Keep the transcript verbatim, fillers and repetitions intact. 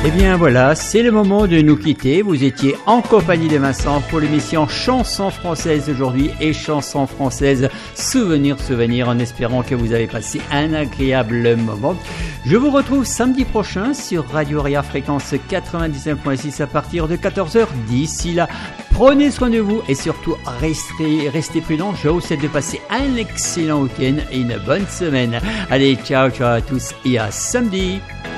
Eh bien voilà, c'est le moment de nous quitter. Vous étiez en compagnie de Vincent pour l'émission Chansons françaises aujourd'hui et Chansons françaises Souvenirs, Souvenirs, en espérant que vous avez passé un agréable moment. Je vous retrouve samedi prochain sur Radio Aria fréquence quatre-vingt-dix-neuf virgule six à partir de quatorze heures. D'ici là, prenez soin de vous et surtout restez, restez prudents. Je vous souhaite de passer un excellent week-end et une bonne semaine. Allez, ciao, ciao à tous et à samedi.